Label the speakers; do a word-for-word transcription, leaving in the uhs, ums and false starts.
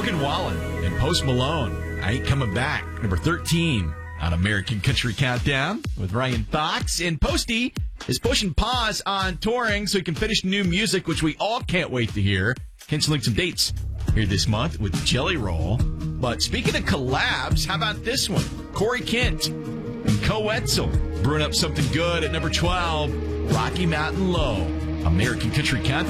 Speaker 1: Morgan Wallen and Post Malone. I Ain't Coming Back, number thirteen on American Country Countdown with Ryan Fox. And Posty is pushing pause on touring so he can finish new music, which we all can't wait to hear. Canceling some dates here this month with Jelly Roll. But speaking of collabs, how about this one? Corey Kent and Co Etzel brewing up something good at number twelve, Rocky Mountain Low. American Country Countdown.